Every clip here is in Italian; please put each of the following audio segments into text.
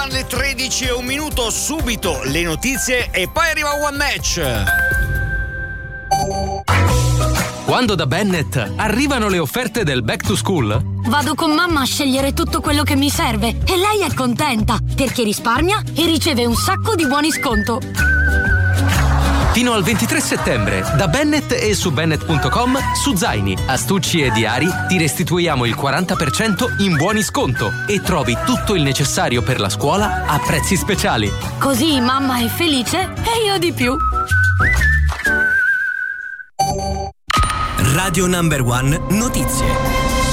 One, le 13:01, subito le notizie e poi arriva One Match. Quando da Bennett arrivano le offerte del Back to School, vado con mamma a scegliere tutto quello che mi serve e lei è contenta perché risparmia e riceve un sacco di buoni sconto. fino al 23 settembre, da Bennett e su Bennett.com, su zaini, astucci e diari ti restituiamo il 40% in buoni sconto e trovi tutto il necessario per la scuola a prezzi speciali. Così mamma è felice e io di più. Radio Number One Notizie.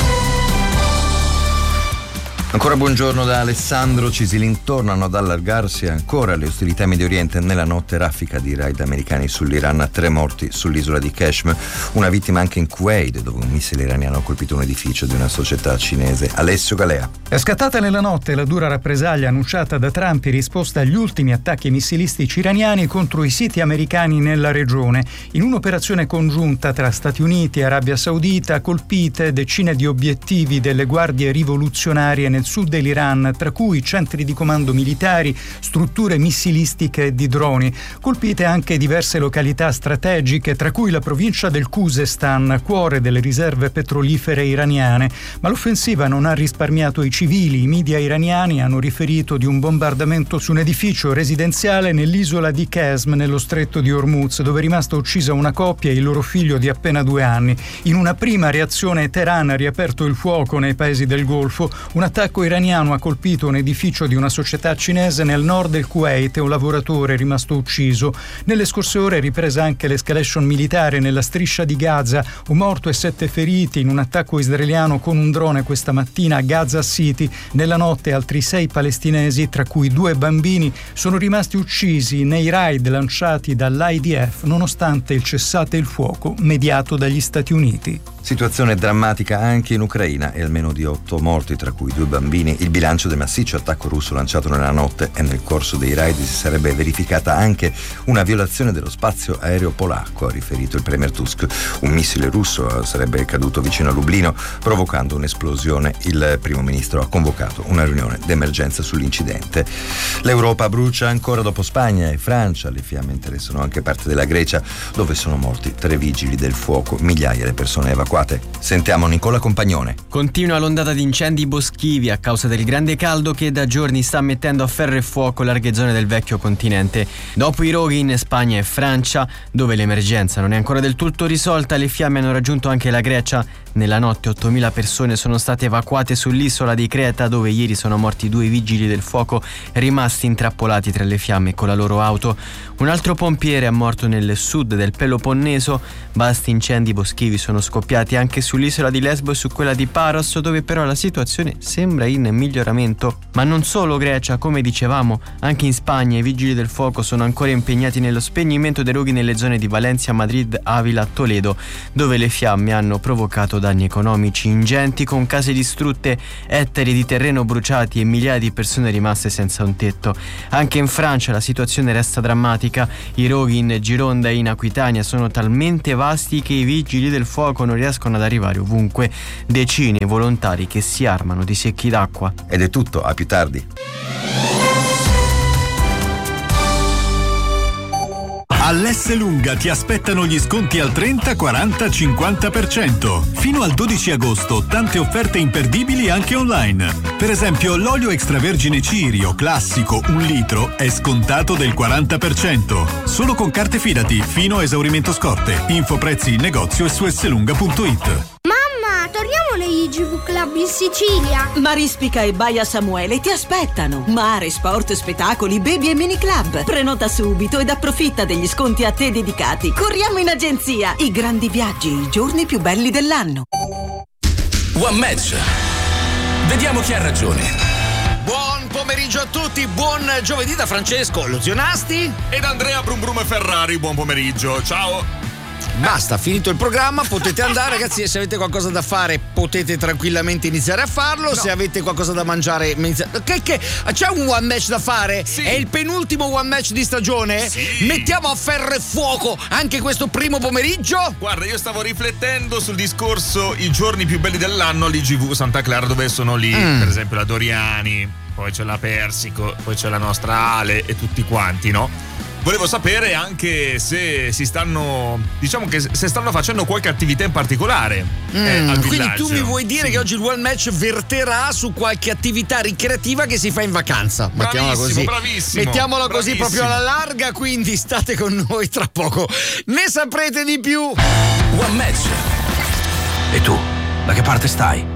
Ancora buongiorno da Alessandro Cisilin. Tornano ad allargarsi ancora le ostilità in Medio Oriente. Nella notte raffica di raid americani sull'Iran, 3 morti sull'isola di Kashmir, una vittima anche in Kuwait, dove un missile iraniano ha colpito un edificio di una società cinese. Alessio Galea. È scattata nella notte la dura rappresaglia annunciata da Trump in risposta agli ultimi attacchi missilistici iraniani contro i siti americani nella regione. In un'operazione congiunta tra Stati Uniti e Arabia Saudita, colpite decine di obiettivi delle guardie rivoluzionarie nel sud dell'Iran, tra cui centri di comando militari, strutture missilistiche e di droni. Colpite anche diverse località strategiche, tra cui la provincia del Khuzestan, cuore delle riserve petrolifere iraniane. Ma l'offensiva non ha risparmiato i civili. I media iraniani hanno riferito di un bombardamento su un edificio residenziale nell'isola di Qesm, nello stretto di Hormuz, dove è rimasta uccisa una coppia e il loro figlio di appena 2 anni. In una prima reazione, Teheran ha riaperto il fuoco nei paesi del Golfo. Un attacco iraniano ha colpito un edificio di una società cinese nel nord del Kuwait e un lavoratore è rimasto ucciso. Nelle scorse ore è ripresa anche l'escalation militare nella striscia di Gaza. Un morto e 7 feriti in un attacco israeliano con un drone questa mattina a Gaza City. Nella notte altri 6 palestinesi, tra cui 2 bambini, sono rimasti uccisi nei raid lanciati dall'IDF nonostante il cessate il fuoco mediato dagli Stati Uniti. Situazione drammatica anche in Ucraina e almeno di 8 morti, tra cui 2 bambini. Il bilancio del massiccio attacco russo lanciato nella notte, e nel corso dei raid si sarebbe verificata anche una violazione dello spazio aereo polacco, ha riferito il premier Tusk. Un missile russo sarebbe caduto vicino a Lublino, provocando un'esplosione. Il primo ministro ha convocato una riunione d'emergenza sull'incidente. L'Europa brucia ancora dopo Spagna e Francia. Le fiamme interessano anche parte della Grecia, dove sono morti 3 vigili del fuoco, migliaia le persone evacuate. Sentiamo Nicola Compagnone. Continua l'ondata di incendi boschivi a causa del grande caldo che da giorni sta mettendo a ferro e fuoco larghe zone del vecchio continente. Dopo i roghi in Spagna e Francia, dove l'emergenza non è ancora del tutto risolta, le fiamme hanno raggiunto anche la Grecia. Nella notte 8.000 persone sono state evacuate sull'isola di Creta, dove ieri sono morti 2 vigili del fuoco rimasti intrappolati tra le fiamme con la loro auto. Un altro pompiere è morto nel sud del Peloponneso. Vasti incendi boschivi sono scoppiati anche sull'isola di Lesbo e su quella di Paros, dove però la situazione sembra in miglioramento. Ma non solo Grecia, come dicevamo, anche in Spagna i vigili del fuoco sono ancora impegnati nello spegnimento dei roghi nelle zone di Valencia, Madrid, Avila, Toledo, dove le fiamme hanno provocato danni economici ingenti, con case distrutte, ettari di terreno bruciati e migliaia di persone rimaste senza un tetto. Anche in Francia la situazione resta drammatica. I roghi in Gironda e in Aquitania sono talmente vasti che i vigili del fuoco non riescono ad arrivare ovunque. Decine di volontari che si armano di secchi d'acqua. Ed è tutto, a più tardi. All'Esselunga ti aspettano gli sconti al 30, 40, 50%. Fino al 12 agosto tante offerte imperdibili anche online. Per esempio l'olio extravergine Cirio classico 1 litro è scontato del 40%. Solo con carte Fidati fino a esaurimento scorte. Info prezzi in negozio e su esselunga.it. Mamma, torniamo negli GV Club in Sicilia. Marispica e Baia Samuele ti aspettano. Mare, sport, spettacoli, baby e mini club. Prenota subito ed approfitta degli sconti a te dedicati. Corriamo in agenzia. I grandi viaggi, i giorni più belli dell'anno. One Match. Vediamo chi ha ragione. Buon pomeriggio a tutti, buon giovedì da Francesco, lo zio Nasti ed Andrea Brum Brum Ferrari. Buon pomeriggio, ciao. Basta, finito il programma, potete andare, ragazzi. Se avete qualcosa da fare, potete tranquillamente iniziare a farlo. No. Se avete qualcosa da mangiare, c'è un one match da fare? Sì. È il penultimo one match di stagione? Sì. Mettiamo a ferro e fuoco anche questo primo pomeriggio? Guarda, io stavo riflettendo sul discorso i giorni più belli dell'anno all'IGV Santa Clara, dove sono lì, per esempio la Doriani, poi c'è la Persico, poi c'è la nostra Ale e tutti quanti, no? Volevo sapere anche se si stanno, diciamo che se stanno facendo qualche attività in particolare al quindi villaggio. tu mi vuoi dire che oggi il one match verterà su qualche attività ricreativa che si fa in vacanza? Mettiamola così. Mettiamola così proprio alla larga, quindi state con noi, tra poco ne saprete di più. One Match. E tu, da che parte stai?